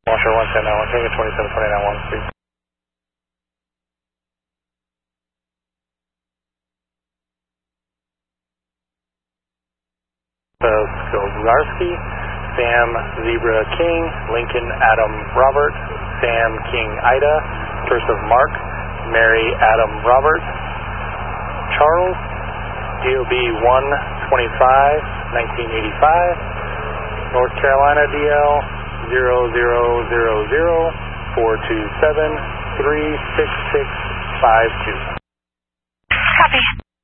Washer 11091, take it 2729 please. Skolgarski, Sam Zebra King, Lincoln Adam Robert, Sam King Ida, First of Mark, Mary Adam Robert, Charles, DOB 125, 1985, North Carolina DL 0000427-36652. Copy.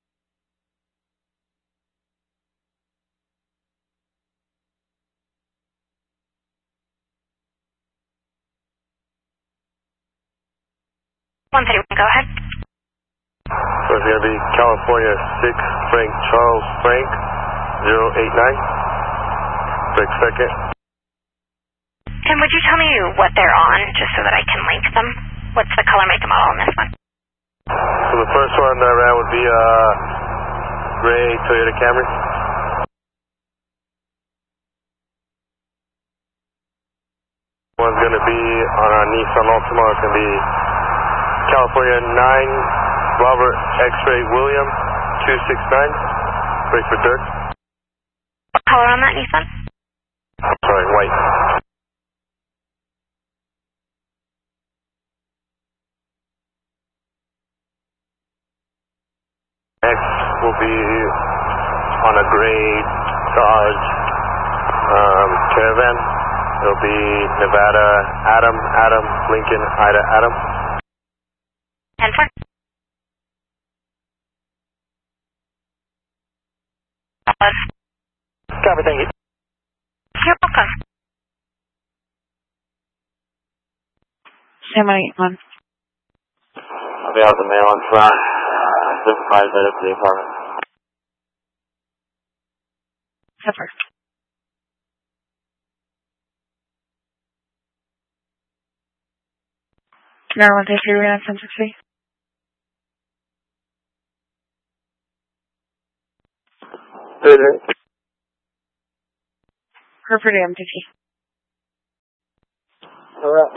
Go ahead. So it's going to be California 6, Frank Charles Frank, 089. Frank second. And would you tell me what they're on, just so that I can link them? What's the color, make, and model on this one? So the first one that I ran would be gray Toyota Camry. One's going to be on our Nissan Altima. It's going to be California 9, Robert X-Ray William, 269, break for third. What color on that Nissan? Sorry, white. Next will be on a gray Dodge Caravan. It'll be Nevada Adam, Lincoln, Ida, Adam. 10-4. Copy, thank you. You're welcome. Sam 81. I'll be out the mail in front. 5 minutes to the apartment. Zipper. Maryland, 339 760. Hereford MTT. Alright.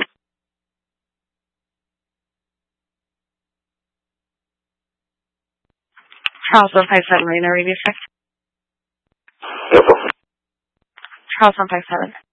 Charles 157, Reno, radius check. Yep. Charles 157.